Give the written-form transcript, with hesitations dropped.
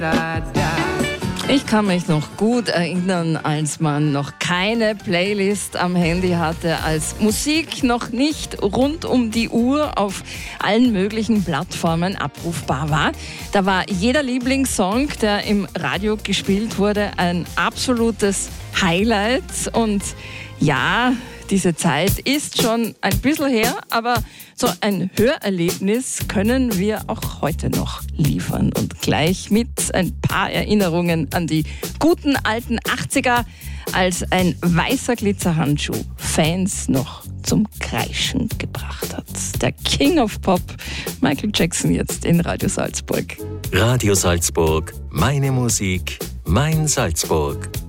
Ich kann mich noch gut erinnern, als man noch keine Playlist am Handy hatte, als Musik noch nicht rund um die Uhr auf allen möglichen Plattformen abrufbar war. Da war jeder Lieblingssong, der im Radio gespielt wurde, ein absolutes Highlight. Und ja, diese Zeit ist schon ein bisschen her, aber so ein Hörerlebnis können wir auch heute noch liefern. Und gleich mit ein paar Erinnerungen an die guten alten 80er, als ein weißer Glitzerhandschuh Fans noch zum Kreischen gebracht hat. Der King of Pop, Michael Jackson, jetzt in Radio Salzburg. Radio Salzburg, meine Musik, mein Salzburg.